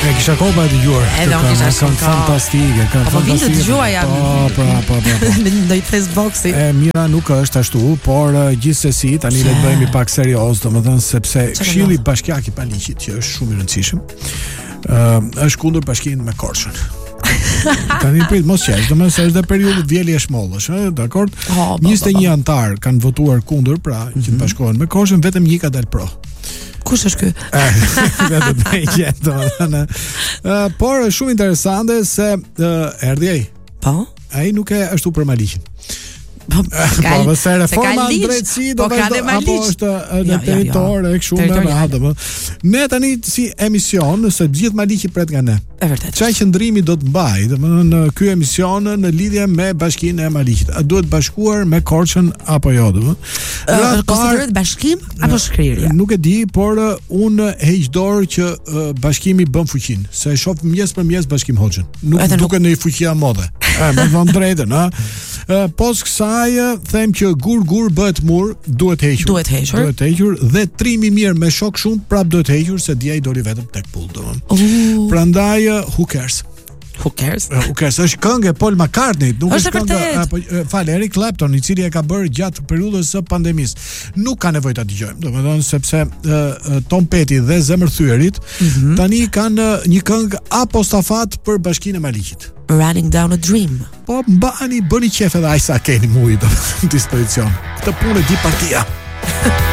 E kisha kohë pa dëgjuar. Kanë fantastike, kanë fantastike. Po vinte dëgjoja. Po. Në ndonjë Facebooksi. Mira nuk është ashtu, por gjithsesi tani le të bëhemi pak serioz, domethënë sepse Këshilli Bashkiak i Paliqit, që është shumë i rëndësishëm, është kundër bashkimit me Korçën. Tani prit mos qesh, domethënë se është dhe periudhë vjeli e shmollësh, dakor? 21 antar kanë votuar kundër, pra që të bashkohen me Korçën, vetëm një ka dalë pro. Kush është ky? Vetëm me një, domethënë. Por është shumë interesante se erdhi ai. Po? Ai nuk e ashtu për Maliqin. Po, se reforma në drejtësi apo është në territor e kështu me radhë. Ne tani si emision, se gjithë Maliqi pret nga ne. E vërtet. Çfarë qëndrimi do të mbajë, domethënë ky emision në lidhje me Bashkinë e Maliqit? A duhet bashkuar me Korçën apo jo, domethënë? Konsiderohet bashkim apo shkrirje? Nuk e di, por unë heq dorë që bashkimi bën fuqinë. Se e shoh mes për mes Bashkim Hoxhën. Nuk duket në fuqia modhe. Me von drejtën, pos kësaj them që gur bëhet mur, duhet hequr dhe trimi mirë me shok shumë prap duhet hequr, se dia I doli vetëm tek pull, domethënë. Prandaj who cares? Është këngë e Paul McCartney, nuk është këngë Eric Clapton, I cili e ka bërë gjatë periudhës së pandemisë. Nuk ka nevojë ta dëgjojmë, domethënë sepse Tom Petty dhe Zemërthyerit tani kanë një këngë apostafat për Bashkinë e Maliqit. Running Down a Dream. Po mbani, bëni qef edhe aq sa keni mujë domethënë në dispozicion. Këtë punë di partia.